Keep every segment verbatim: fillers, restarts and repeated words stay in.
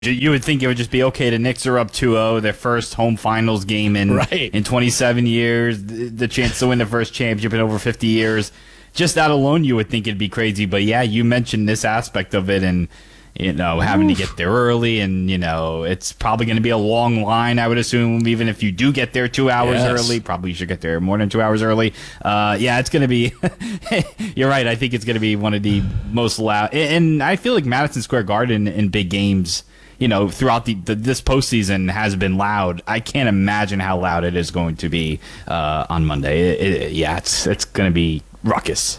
You would think it would just be okay. The Knicks are up two oh, their first home finals game in right. in twenty-seven years, the chance to win the first championship in over fifty years. Just that alone, you would think it'd be crazy. But yeah, you mentioned this aspect of it, and you know, having Oof. to get there early, and you know, it's probably going to be a long line, I would assume. Even if you do get there two hours yes. early, probably you should get there more than two hours early. Uh, yeah, it's going to be. You're right. I think it's going to be one of the most loud, and I feel like Madison Square Garden in big games, you know, throughout the, the this postseason has been loud. I can't imagine how loud it is going to be uh, on Monday. It, it, yeah, it's it's going to be ruckus.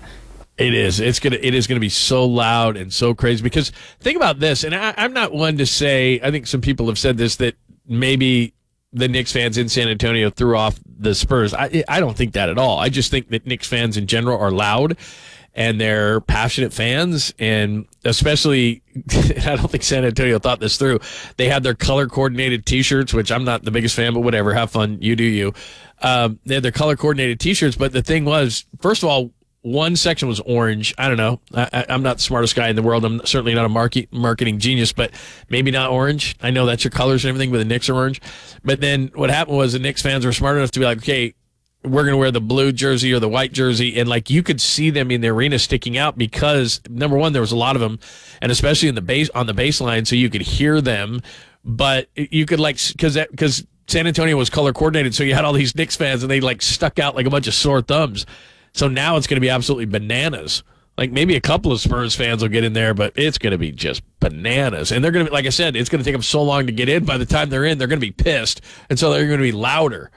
It is. It's gonna. It is gonna be so loud and so crazy. Because think about this, and I, I'm not one to say. I think some people have said this, that maybe the Knicks fans in San Antonio threw off the Spurs. I I don't think that at all. I just think that Knicks fans in general are loud, and they're passionate fans, and especially, I don't think San Antonio thought this through. They had their color-coordinated T-shirts, which I'm not the biggest fan, but whatever. Have fun. You do you. Um, they had their color-coordinated T-shirts, but the thing was, first of all, one section was orange. I don't know. I, I'm not the smartest guy in the world. I'm certainly not a market, marketing genius, but maybe not orange. I know that's your colors and everything, but the Knicks are orange. But then what happened was the Knicks fans were smart enough to be like, okay, we're going to wear the blue jersey or the white jersey. And like you could see them in the arena sticking out because, number one, there was a lot of them, and especially in the base on the baseline, so you could hear them. But you could like, because because San Antonio was color coordinated, so you had all these Knicks fans, and they like stuck out like a bunch of sore thumbs. So now it's going to be absolutely bananas. Like maybe a couple of Spurs fans will get in there, but it's going to be just bananas. And they're going to be, like I said, it's going to take them so long to get in. By the time they're in, they're going to be pissed. And so they're going to be louder.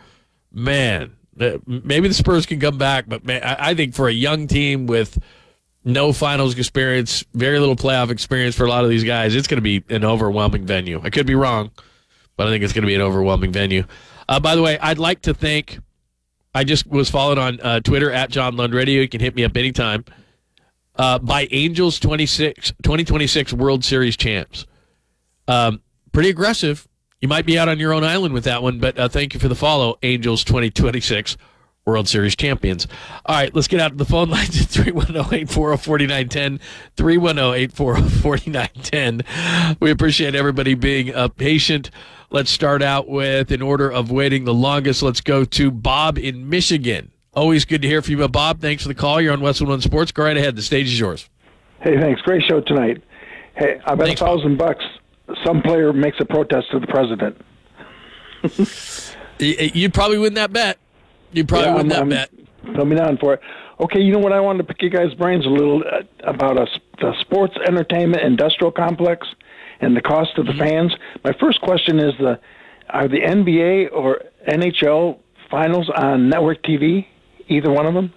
Man, maybe the Spurs can come back, but man, I think for a young team with no finals experience, very little playoff experience for a lot of these guys, it's going to be an overwhelming venue. I could be wrong, but I think it's going to be an overwhelming venue. Uh, by the way, I'd like to thank... I just was followed on uh, Twitter at John Lund Radio. You can hit me up anytime. Uh, by Angels twenty-six, twenty twenty-six World Series champs. Um, pretty aggressive. You might be out on your own island with that one, but uh, thank you for the follow, Angels twenty twenty-six World Series champions. All right, let's get out to the phone lines at three one zero, eight four zero, four nine one zero, three one zero, eight four zero, four nine one zero. We appreciate everybody being uh, patient. Let's start out with, in order of waiting the longest, let's go to Bob in Michigan. Always good to hear from you, Bob. Thanks for the call. You're on Westwood One Sports. Go right ahead. The stage is yours. Hey, thanks. Great show tonight. Hey, I bet a thousand bucks some player makes a protest to the president. You'd probably win that bet. You'd probably yeah, win I'm, that I'm, bet. Put me down for it. Okay, you know what? I wanted to pick you guys' brains a little uh, about a, the sports entertainment industrial complex and the cost to the mm-hmm. fans. My first question is, the are the N B A or N H L finals on network T V, either one of them?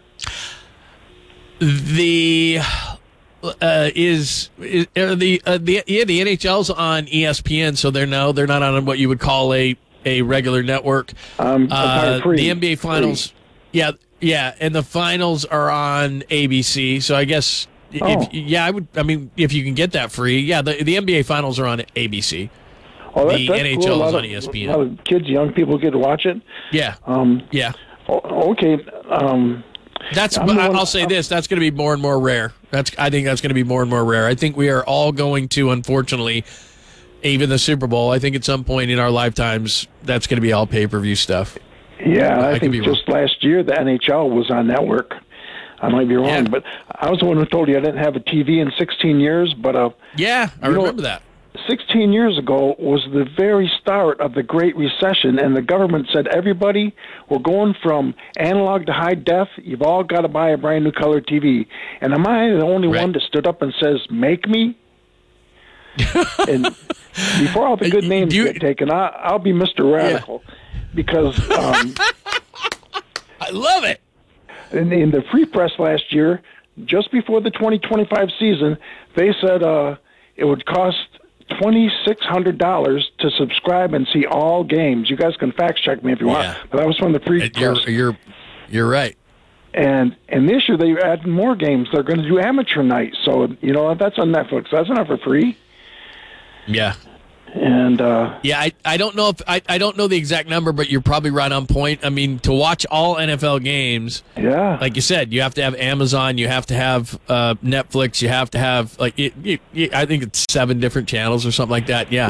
The uh, is, is uh, the uh, the yeah the N H L's on E S P N, so they're no they're not on what you would call a, a regular network. Um, uh, free, the N B A finals, free. yeah yeah, and the finals are on A B C. So I guess. Oh. If, yeah, I would. I mean, if you can get that free, yeah. The the N B A finals are on A B C. Oh, that's, the that's N H L cool. is of, on E S P N. A lot of kids, young people get to watch it. Yeah. Um, yeah. Okay. Um, that's. I'll one, say I'm, this. That's going to be more and more rare. That's. I think that's going to be more and more rare. I think we are all going to, unfortunately, even the Super Bowl. I think at some point in our lifetimes, that's going to be all pay per view stuff. Yeah, I, I think just wrong. last year the N H L was on network. I might be wrong, yeah. but I was the one who told you I didn't have a T V in sixteen years. But uh, yeah, I remember know, that. sixteen years ago was the very start of the Great Recession, and the government said, everybody, we're going from analog to high def. You've all got to buy a brand new color T V. And am I the only right. one that stood up and says, make me? And before all the good names you, get taken, I, I'll be Mister Radical yeah. because um, I love it. In, in the Free Press last year, just before the twenty twenty-five season, they said uh, it would cost twenty-six hundred dollars to subscribe and see all games. You guys can fact check me if you want, yeah. but that was from the Free you're, Press. You're, you're right. And and this year they add more games. They're going to do amateur night, so you know that's on Netflix. That's not for free. Yeah. And uh, Yeah, I, I don't know if I, I don't know the exact number, but you're probably right on point. I mean, to watch all N F L games, yeah, like you said, you have to have Amazon, you have to have uh, Netflix, you have to have like it, it, it, I think it's seven different channels or something like that. Yeah.